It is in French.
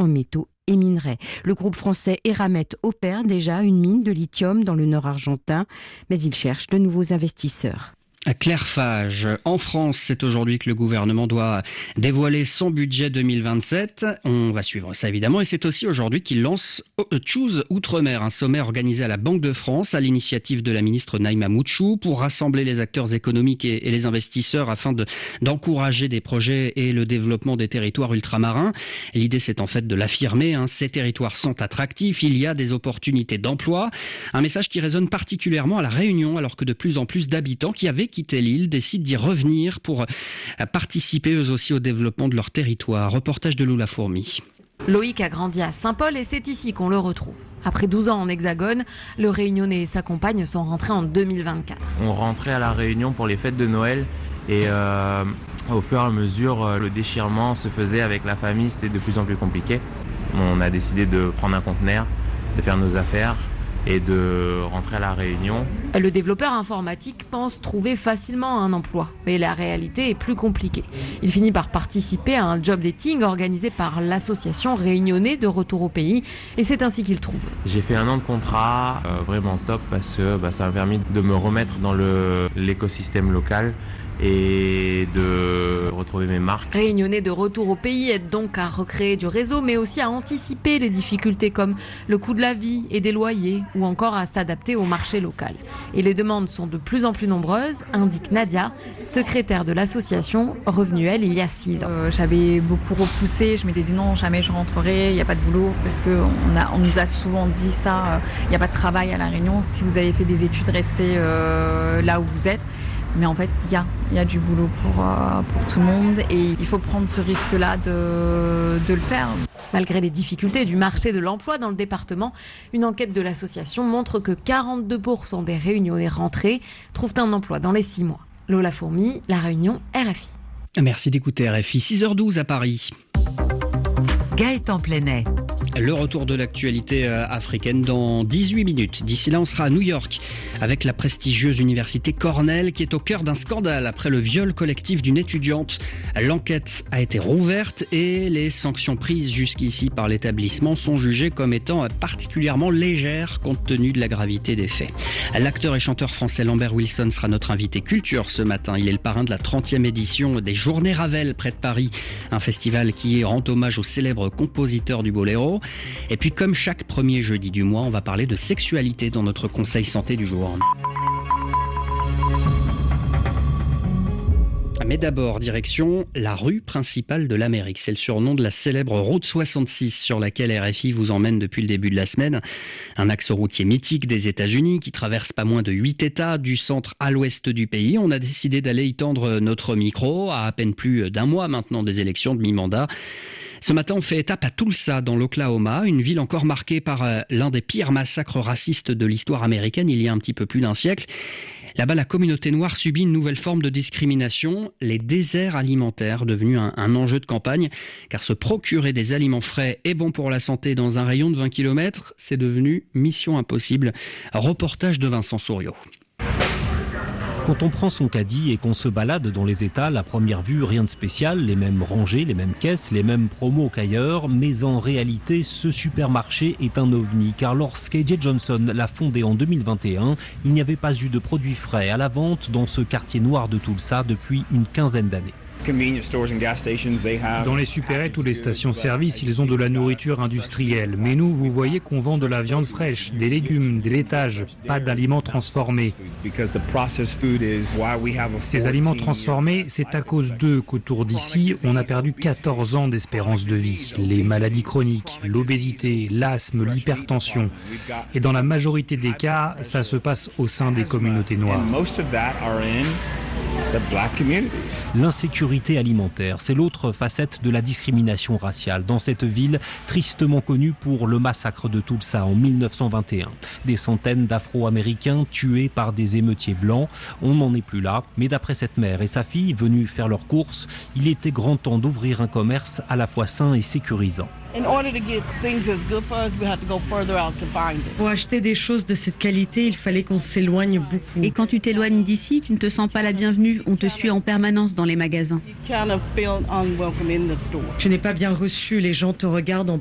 en métaux et minerais. Le groupe français Eramet opère déjà une mine de lithium dans le nord argentin, mais il cherche de nouveaux investisseurs. Claire Fage, en France, c'est aujourd'hui que le gouvernement doit dévoiler son budget 2027. On va suivre ça évidemment, et c'est aussi aujourd'hui qu'il lance Choose Outre-mer, un sommet organisé à la Banque de France à l'initiative de la ministre Naïma Moutchou pour rassembler les acteurs économiques et les investisseurs afin d'encourager des projets et le développement des territoires ultramarins. L'idée, c'est en fait de l'affirmer, ces territoires sont attractifs, il y a des opportunités d'emploi. Un message qui résonne particulièrement à La Réunion, alors que de plus en plus d'habitants qui avaient quitté l'île décident d'y revenir pour participer eux aussi au développement de leur territoire. Reportage de Lola Fourmi. Loïc a grandi à Saint-Paul et c'est ici qu'on le retrouve. Après 12 ans en Hexagone, le Réunionnais et sa compagne sont rentrés en 2024. On rentrait à La Réunion pour les fêtes de Noël et au fur et à mesure, le déchirement se faisait avec la famille, c'était de plus en plus compliqué. On a décidé de prendre un conteneur, de faire nos affaires et de rentrer à La Réunion. Le développeur informatique pense trouver facilement un emploi, mais la réalité est plus compliquée. Il finit par participer à un job dating organisé par l'association Réunionnais de retour au pays, et c'est ainsi qu'il trouve. J'ai fait 1 an de contrat, vraiment top, parce que ça m'a permis de me remettre dans l'écosystème local et de retrouver mes marques. Réunionnais de retour au pays aide donc à recréer du réseau, mais aussi à anticiper les difficultés comme le coût de la vie et des loyers, ou encore à s'adapter au marché local. Et les demandes sont de plus en plus nombreuses, indique Nadia, secrétaire de l'association, revenue elle il y a 6 ans. J'avais beaucoup repoussé, je m'étais dit non, jamais je rentrerai, il n'y a pas de boulot, parce qu'on nous a souvent dit ça, il n'y a pas de travail à La Réunion, si vous avez fait des études, restez là où vous êtes. Mais en fait, il y a du boulot pour tout le monde et il faut prendre ce risque-là de le faire. Malgré les difficultés du marché de l'emploi dans le département, une enquête de l'association montre que 42% des Réunionnais rentrés trouvent un emploi dans les 6 mois. Lola Fourmi, La Réunion, RFI. Merci d'écouter RFI, 6h12 à Paris. Gaëtan Plenet. Le retour de l'actualité africaine dans 18 minutes. D'ici là, on sera à New York avec la prestigieuse université Cornell qui est au cœur d'un scandale après le viol collectif d'une étudiante. L'enquête a été rouverte et les sanctions prises jusqu'ici par l'établissement sont jugées comme étant particulièrement légères compte tenu de la gravité des faits. L'acteur et chanteur français Lambert Wilson sera notre invité culture ce matin. Il est le parrain de la 30e édition des Journées Ravel près de Paris, un festival qui rend hommage au célèbre compositeur du boléro. Et puis comme chaque premier jeudi du mois, on va parler de sexualité dans notre conseil santé du jour. Mais d'abord, direction la rue principale de l'Amérique. C'est le surnom de la célèbre route 66 sur laquelle RFI vous emmène depuis le début de la semaine. Un axe routier mythique des États-Unis qui traverse pas moins de 8 États du centre à l'ouest du pays. On a décidé d'aller y tendre notre micro à peine plus d'un mois maintenant des élections de mi-mandat. Ce matin, on fait étape à Tulsa, dans l'Oklahoma, une ville encore marquée par l'un des pires massacres racistes de l'histoire américaine il y a un petit peu plus d'un siècle. Là-bas, la communauté noire subit une nouvelle forme de discrimination, les déserts alimentaires, devenus un enjeu de campagne, car se procurer des aliments frais et bons pour la santé dans un rayon de 20 km, c'est devenu mission impossible. Reportage de Vincent Souriau. Quand on prend son caddie et qu'on se balade dans les étals, à première vue, rien de spécial, les mêmes rangées, les mêmes caisses, les mêmes promos qu'ailleurs, mais en réalité, ce supermarché est un ovni, car lorsqu'A.J. Johnson l'a fondé en 2021, il n'y avait pas eu de produits frais à la vente dans ce quartier noir de Tulsa depuis une quinzaine d'années. Dans les supérettes ou les stations-service, ils ont de la nourriture industrielle. Mais nous, vous voyez qu'on vend de la viande fraîche, des légumes, des laitages, pas d'aliments transformés. Ces aliments transformés, c'est à cause d'eux qu'autour d'ici, on a perdu 14 ans d'espérance de vie. Les maladies chroniques, l'obésité, l'asthme, l'hypertension. Et dans la majorité des cas, ça se passe au sein des communautés noires. L'insécurité alimentaire, c'est l'autre facette de la discrimination raciale dans cette ville tristement connue pour le massacre de Tulsa en 1921. Des centaines d'Afro-Américains tués par des émeutiers blancs. On n'en est plus là, mais d'après cette mère et sa fille venues faire leurs courses, il était grand temps d'ouvrir un commerce à la fois sain et sécurisant. Pour acheter des choses de cette qualité, il fallait qu'on s'éloigne beaucoup. Et quand tu t'éloignes d'ici, tu ne te sens pas la bienvenue. On te suit en permanence dans les magasins. Je n'ai pas bien reçu, les gens te regardent en